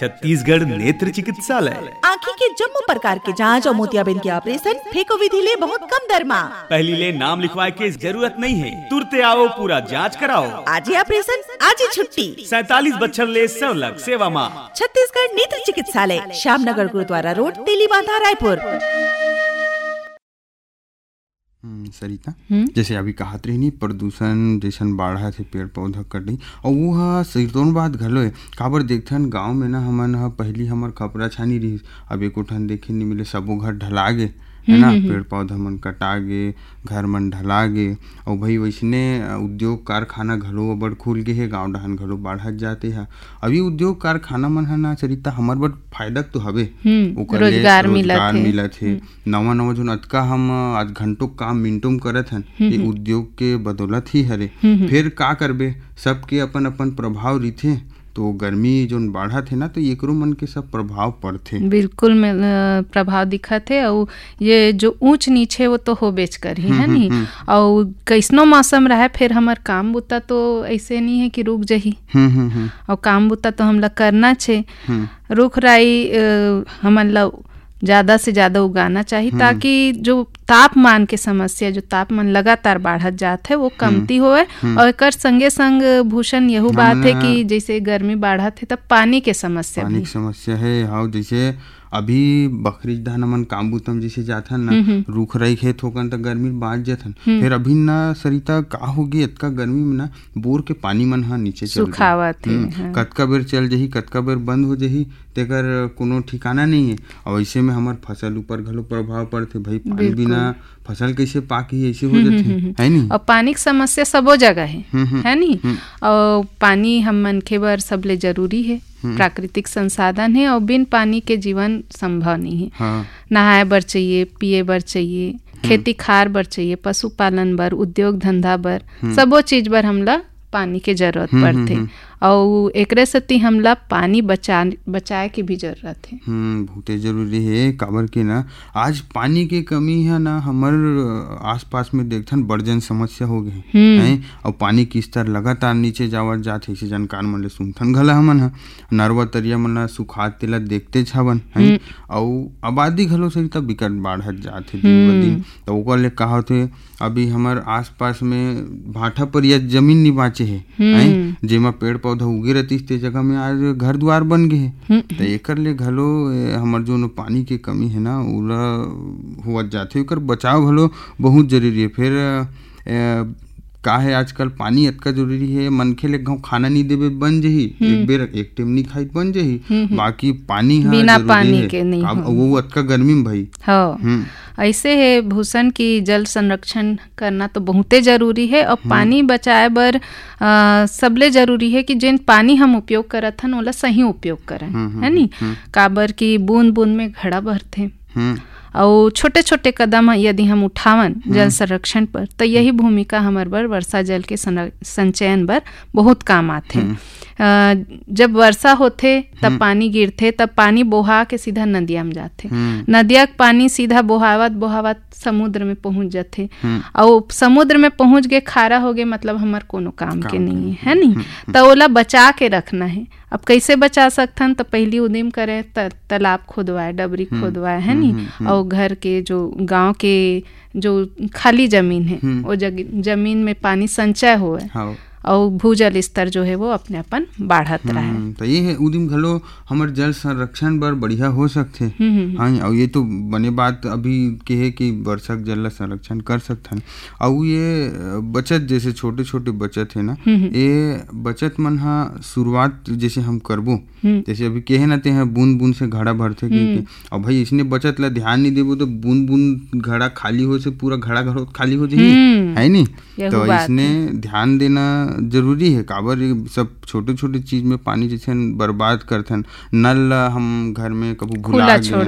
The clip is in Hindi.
छत्तीसगढ़ नेत्र चिकित्सालय। आँखी के जम्मो प्रकार के जांच और मोतियाबिंद के ऑपरेशन फेको विधि ले बहुत कम दर में। पहली ले नाम लिखवाए के जरूरत नहीं है, तुरते आओ पूरा जांच कराओ। आज ही ऑपरेशन आज ही छुट्टी। 47 बच्चर ले सवलग सेवा माँ। छत्तीसगढ़ नेत्र चिकित्सालय, श्यामनगर गुरुद्वारा रोड, तेलीबांधा, रायपुर। सरिता, जैसे अभी कहत रही प्रदूषण जैसन बाढ़ा थे, पेड़ पौधा कटी और वो सहितों बात घलो है। काबर देखथन गांव में ना हमन पहली हमर खपरा छानी रही, अब एको ठन देखे नहीं मिले, सबो घर ढला गे है ना, पेड़ पौधा मन कटा गे, घर मन ढला गे। और भाई वैसने उद्योग कारखाना घलो बड़ खुल गे है, गाँव डहन घलो बाढ़त जाते है। अभी उद्योग कारखाना मन है ना सरिता, हमार बड़ फायदा तो हवे, रोजगार मिलत है। नवा नवा जो अतका हम आज घंटों काम मिनटों करत हन, ये उद्योग के बदौलत ही हरे। फिर का करबे, सबके अपन अपन प्रभाव रहिथे, तो गर्मी जो बाढ़ा थे ना, तो एकरो मन के सब प्रभाव पड़थे। बिल्कुल प्रभाव दिखत है। और ये जो ऊंच नीचे वो तो हो बेच कर ही है नी। और कैसनो मौसम रहा फिर हमार काम बुता तो ऐसे नहीं है कि रुक जही। और काम बुता तो हमला करना छे। रुख राई हमन ला ज़्यादा से ज़्यादा उगाना चाहिए, ताकि जो तापमान के समस्या, जो तापमान लगातार बढ़त जात है, वो कमती होए। और एक संगे संग भूषण यही बात है कि जैसे गर्मी बढ़त है तब पानी के समस्या है। हाँ, जैसे अभी बकरी धान मन काम बुतम जैसे जाथन ना, रूख रही खेत होकन त गर्मी बाँच जाथन। फिर अभी ना सरिता का होगी, इतका गर्मी में ना बोर के पानी मन हा नीचे सुखावत है। कतका बेर चल जही, कतका बेर बंद हो जही, तेकर कोनो ठिकाना नहीं है। और ऐसे में हमार फसल ऊपर घलो प्रभाव पड़ते। भाई पानी बिना फसल कैसे पाकी, ऐसे हो जाते है नी। और पानी की समस्या सबो जगह है नी। और पानी हम मनखे बर सबले जरूरी है, प्राकृतिक संसाधन है, और बिन पानी के जीवन संभव नहीं है। हाँ। नहाए बर चाहिए, पिए बर चाहिए, खेती खार बर चाहिए, पशुपालन बर, उद्योग धंधा बर, सबो चीज बर हमला पानी के जरूरत पड़ते। और एकरे सती हमला पानी बचाए के भी जरूरत है। बहुत जरूरी है। काबर के ना आज पानी के कमी है ना, हमार आसपास में देखथन बड़जन समस्या हो गए हैं। और पानी की स्तर लगातार नीचे जावत जाते, इसे जानकार मन ले सुनथन घला हमन है। नरवा तरिया मन सुखात तेला देखते छवन है। और आबादी घलो सही तब बिकट बाढ़त जाते दिन ब दिन। तो ओकर ले का होथे, अभी हमार आसपास में भाटा पर या जमीन नहीं बाँचे है, जेमा पेड़ पौधा उगे रहतीस ते जगह में आज घर द्वार बन गए है। तो एकर ले घलो हमार जो पानी के कमी है ना, उला हुआ जाते, एकर बचाव घलो बहुत जरूरी है। फिर का है आजकल पानी इतना जरूरी है, मनखे ले गाँव खाना नहीं देवे बन जही, एक बेर एक टाइम नहीं खाई बन जही, बाकी पानी बिना पानी के नहीं वो इतना गर्मी में भाई। हाँ, ऐसे है भूषण की जल संरक्षण करना तो बहुते जरूरी है। और पानी बचाए बर सबले जरूरी है कि जिन पानी हम उपयोग करत हन ओला सही उपयोग करें, है नी। काबर की बूंद बूंद में घड़ा भरथे। और छोटे छोटे कदम यदि हम उठावन जल संरक्षण पर, तो यही भूमिका हमार बर वर्षा जल के संचयन बर बहुत काम आथे। जब वर्षा होथे तब पानी गिरथे, तब पानी बोहा के सीधा नदिया में जाथे। नदिया के पानी सीधा बोहावत बोहावत समुद्र में पहुंच जाथे। और समुद्र में पहुंच गए खारा हो गए, मतलब हमार कोनो काम के नहीं है नी। तो ओला बचा के रखना है। अब कैसे बचा सकथन, तो पहली उद्यम करे, तालाब खोदवाए, डबरी खोदवाए, है नी। और घर के जो गांव के जो खाली जमीन है, वो जमीन में पानी संचय होए। और भूजल स्तर जो है वो अपने अपन बढ़त रहा है। तो ये है उदिम घलो हमार जल संरक्षण बर बढ़िया हो सकते। हाँ, और ये तो बने बात अभी के है कि वर्षा जल संरक्षण कर सकथन। और ये बचत जैसे छोटे छोटे बचत है ना, ये बचत मन हा शुरुआत जैसे हम करबो, जैसे अभी के है ना ते हैं बूंद बूंद से घड़ा भरते के। और भाई इसने बचत ला ध्यान नहीं देबो तो बूंद बूंद घड़ा खाली हो से पूरा घड़ा घड़ा खाली हो जाही, है नी। तो इसने ध्यान देना जरूरी है। काबर सब छोटे छोटे चीज में पानी जैसे बर्बाद करथन, नल हम घर में कभी भुला